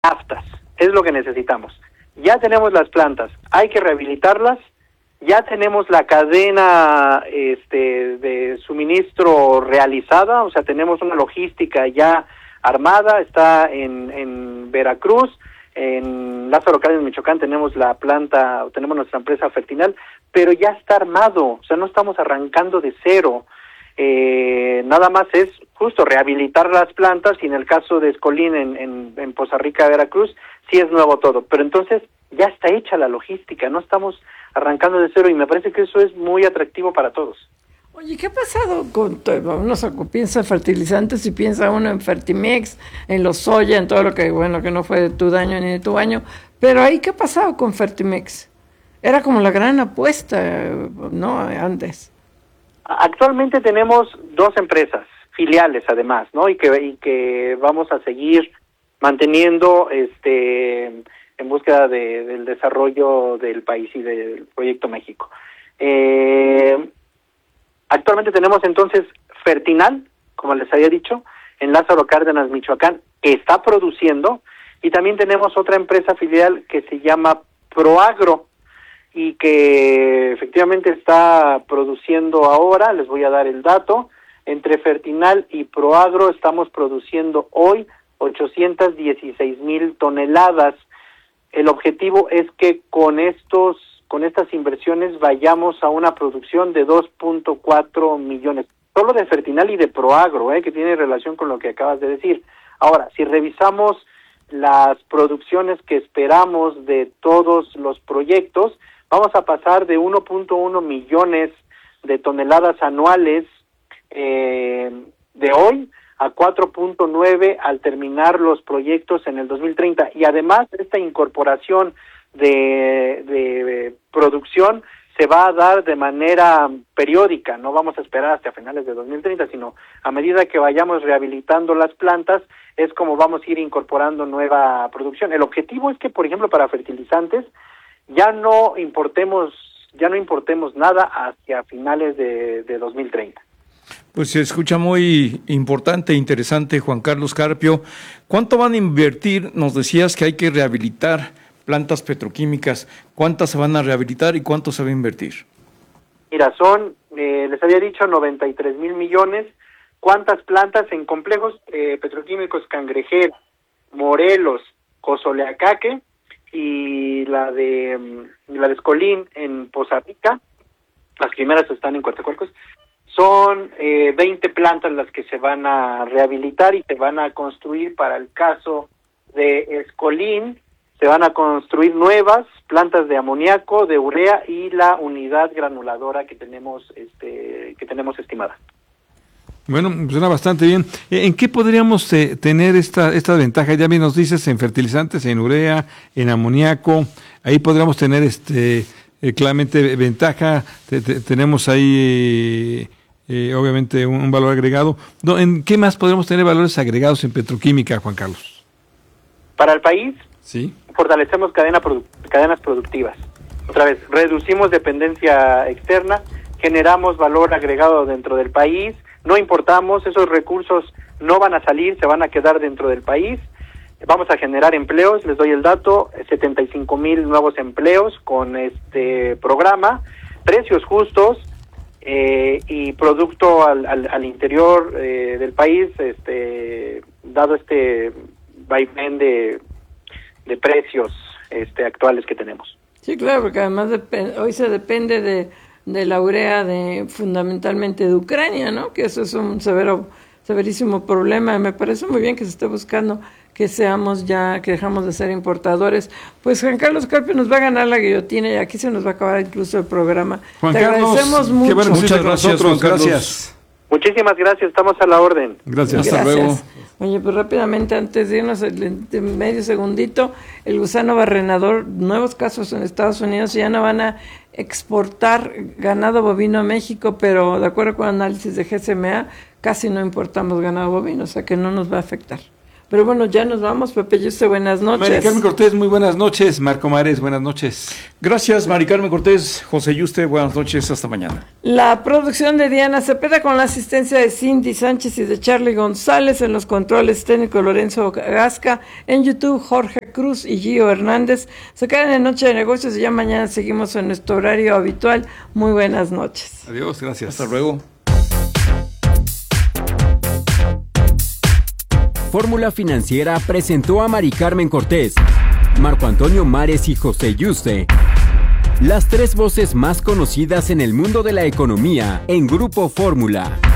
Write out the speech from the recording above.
aptas, es lo que necesitamos. Ya tenemos las plantas, hay que rehabilitarlas, ya tenemos la cadena de suministro realizada, o sea, tenemos una logística ya armada, está en Veracruz, en Lázaro Cárdenas, Michoacán, tenemos la planta, tenemos nuestra empresa Fertinal, pero ya está armado, o sea, no estamos arrancando de cero. Nada más es justo rehabilitar las plantas, y en el caso de Escolín en Poza Rica, Veracruz, sí es nuevo todo, pero entonces ya está hecha la logística, no estamos arrancando de cero, y me parece que eso es muy atractivo para todos. Oye, ¿qué ha pasado con uno piensa en fertilizantes y piensa uno en Fertimex, en los soya, en todo lo que, bueno, que no fue de tu daño ni de tu baño, pero ahí, ¿qué ha pasado con Fertimex? Era como la gran apuesta, ¿no? Antes. Actualmente tenemos 2 empresas, filiales además, ¿no? Y que vamos a seguir manteniendo en búsqueda del desarrollo del país y del Proyecto México. Actualmente tenemos entonces Fertinal, como les había dicho, en Lázaro Cárdenas, Michoacán, que está produciendo, y también tenemos otra empresa filial que se llama Proagro, y que efectivamente está produciendo ahora. Les voy a dar el dato. Entre Fertinal y Proagro estamos produciendo hoy 816,000 toneladas. El objetivo es que con estas inversiones vayamos a una producción de 2.4 millones, solo de Fertinal y de Proagro, que tiene relación con lo que acabas de decir. Ahora, si revisamos las producciones que esperamos de todos los proyectos, vamos a pasar de 1.1 millones de toneladas anuales de hoy a 4.9 al terminar los proyectos en el 2030. Y además, esta incorporación de producción se va a dar de manera periódica, no vamos a esperar hasta finales de 2030, sino a medida que vayamos rehabilitando las plantas, es como vamos a ir incorporando nueva producción. El objetivo es que, por ejemplo, para fertilizantes, ya no importemos nada hacia finales de 2030. Pues se escucha muy importante e interesante, Juan Carlos Carpio. ¿Cuánto van a invertir? Nos decías que hay que rehabilitar plantas petroquímicas. ¿Cuántas se van a rehabilitar y cuánto se va a invertir? Mira, les había dicho 93,000 millones. ¿Cuántas plantas en complejos petroquímicos? Cangrejera, Morelos, Cozoleacaque, y la de Escolín en Poza Rica. Las primeras están en Coatzacoalcos. Son 20 plantas las que se van a rehabilitar y se van a construir. Para el caso de Escolín, se van a construir nuevas plantas de amoníaco, de urea, y la unidad granuladora que tenemos estimada. Bueno, suena bastante bien. ¿En qué podríamos tener esta ventaja? Ya bien nos dices, en fertilizantes, en urea, en amoníaco, ahí podríamos tener claramente ventaja. Tenemos ahí obviamente un valor agregado. ¿En qué más podríamos tener valores agregados en petroquímica, Juan Carlos? Para el país, sí, fortalecemos cadenas productivas. Otra vez, reducimos dependencia externa, generamos valor agregado dentro del país, no importamos, esos recursos no van a salir, se van a quedar dentro del país. Vamos a generar empleos, les doy el dato, 75,000 nuevos empleos con este programa, precios justos, y producto al interior del país, dado este vaivén de precios actuales que tenemos. Sí, claro, porque además hoy se depende de la urea fundamentalmente de Ucrania, ¿no? Que eso es un severísimo problema. Me parece muy bien que se esté buscando que dejamos de ser importadores. Pues Juan Carlos Carpio nos va a ganar la guillotina y aquí se nos va a acabar incluso el programa. Juan Te Carlos, agradecemos mucho. bueno, muchas gracias, Juan Carlos. Gracias. Muchísimas gracias, estamos a la orden. Gracias. Hasta luego. Oye, pues rápidamente, antes de irnos medio segundito, el gusano barrenador, nuevos casos en Estados Unidos, ya no van a exportar ganado bovino a México, pero de acuerdo con análisis de GSMA, casi no importamos ganado bovino, o sea que no nos va a afectar. Pero bueno, ya nos vamos, Pepe Yuste, buenas noches. Mari Carmen Cortés, muy buenas noches. Marco Mares, buenas noches. Gracias, Mari Carmen Cortés. José Yuste, buenas noches, hasta mañana. La producción de Diana Cepeda con la asistencia de Cindy Sánchez y de Charlie González, en los controles técnicos Lorenzo Gasca, en YouTube Jorge Cruz y Gio Hernández. Se quedan en Noche de Negocios y ya mañana seguimos en nuestro horario habitual. Muy buenas noches. Adiós, gracias. Hasta luego. Fórmula Financiera presentó a Mari Carmen Cortés, Marco Antonio Mares y José Yuste, las tres voces más conocidas en el mundo de la economía en Grupo Fórmula.